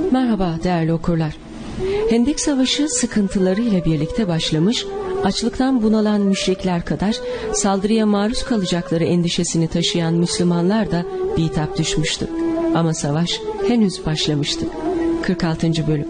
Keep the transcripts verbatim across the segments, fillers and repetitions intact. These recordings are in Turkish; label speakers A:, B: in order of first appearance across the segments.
A: Merhaba değerli okurlar. Hendek Savaşı sıkıntılarıyla birlikte başlamış, açlıktan bunalan müşrikler kadar saldırıya maruz kalacakları endişesini taşıyan Müslümanlar da bitap düşmüştü. Ama savaş henüz başlamıştı. kırk altıncı bölüm.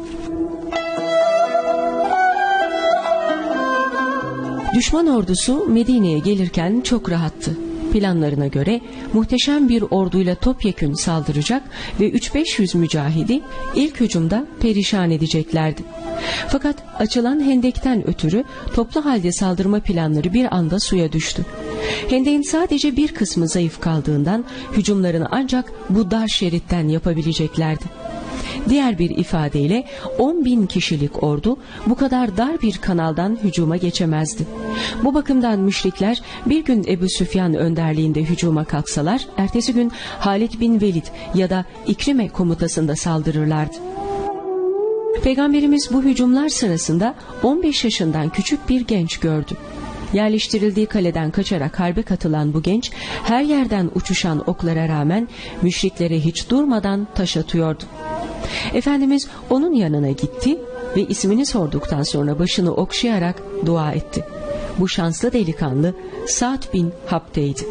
A: Düşman ordusu Medine'ye gelirken çok rahattı. Planlarına göre muhteşem bir orduyla topyekün saldıracak ve üç beş yüz mücahidi ilk hücumda perişan edeceklerdi. Fakat açılan hendekten ötürü toplu halde saldırma planları bir anda suya düştü. Hendeğin sadece bir kısmı zayıf kaldığından hücumlarını ancak bu dar şeritten yapabileceklerdi. Diğer bir ifadeyle on bin kişilik ordu bu kadar dar bir kanaldan hücuma geçemezdi. Bu bakımdan müşrikler bir gün Ebu Süfyan önderliğinde hücuma kalksalar, ertesi gün Halid bin Velid ya da İkrime komutasında saldırırlardı. Peygamberimiz bu hücumlar sırasında on beş yaşından küçük bir genç gördü. Yerleştirildiği kaleden kaçarak harbe katılan bu genç, her yerden uçuşan oklara rağmen müşriklere hiç durmadan taş atıyordu. Efendimiz onun yanına gitti ve ismini sorduktan sonra başını okşayarak dua etti. Bu şanslı delikanlı Sa'd bin Habte'ydi.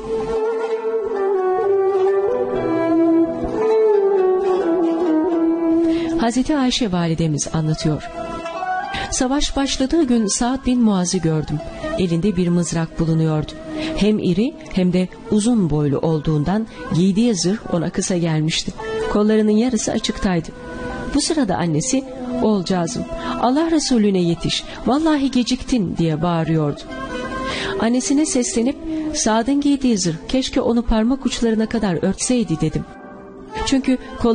A: Hazreti Ayşe validemiz anlatıyor. Savaş başladığı gün Sa'd bin Muaz'ı gördüm. Elinde bir mızrak bulunuyordu. Hem iri hem de uzun boylu olduğundan giydiği zırh ona kısa gelmişti. Kollarının yarısı açıktaydı. Bu sırada annesi, "Oğulcağızım, Allah Resulüne yetiş, vallahi geciktin" diye bağırıyordu. Annesine seslenip, "Sa'd'ın giydiği zırh keşke onu parmak uçlarına kadar örtseydi" dedim. Çünkü kol